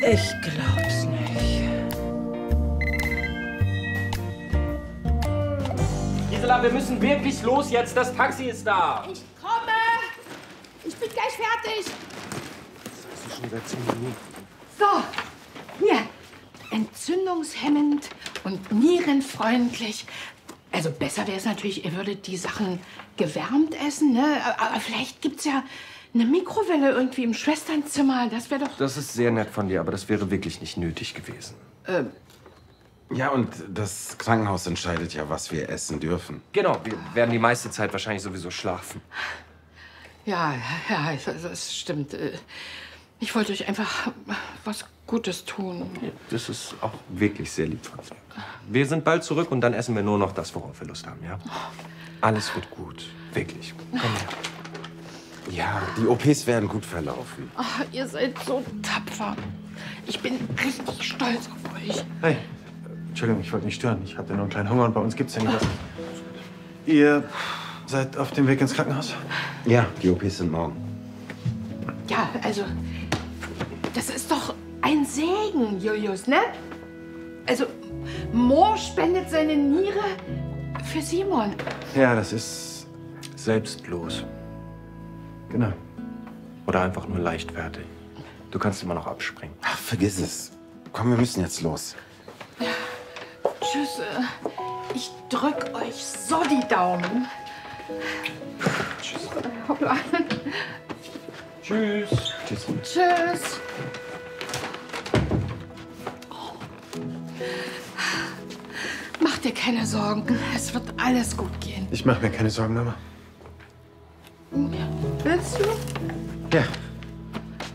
Ich glaub's nicht. Gisela, wir müssen wirklich los jetzt. Das Taxi ist da. Ich komme! Ich bin gleich fertig. Das ist schon seit 10 Minuten. So, hier. Entzündungshemmend und nierenfreundlich. Also besser wäre es natürlich, ihr würdet die Sachen gewärmt essen, ne? Aber vielleicht gibt's ja eine Mikrowelle irgendwie im Schwesternzimmer. Das wäre doch... Das ist sehr nett von dir, aber das wäre wirklich nicht nötig gewesen. Ja, und das Krankenhaus entscheidet ja, was wir essen dürfen. Genau, wir werden die meiste Zeit wahrscheinlich sowieso schlafen. Ja, das stimmt. Ich wollte euch einfach was Gutes tun. Das ist auch wirklich sehr lieb von dir. Wir sind bald zurück und dann essen wir nur noch das, worauf wir Lust haben, ja? Alles wird gut. Wirklich. Komm her. Ja, die OPs werden gut verlaufen. Ach, ihr seid so tapfer. Ich bin richtig stolz auf euch. Hey, Entschuldigung, ich wollte nicht stören. Ich hatte nur einen kleinen Hunger und bei uns gibt's ja nicht was. Ihr seid auf dem Weg ins Krankenhaus? Ja, die OPs sind morgen. Ja, also, das ist doch ein Segen, Julius, ne? Also, Mo spendet seine Niere für Simon. Ja, das ist... Selbstlos. Genau. Oder einfach nur leichtfertig. Du kannst immer noch abspringen. Ach, vergiss es. Komm, wir müssen jetzt los. Tschüss. Ich drück euch so die Daumen. Tschüss. Hoppla. Tschüss. Tschüss. Tschüss. Mach dir keine Sorgen. Es wird alles gut gehen. Ich mache mir keine Sorgen, Mama. Willst du? Ja.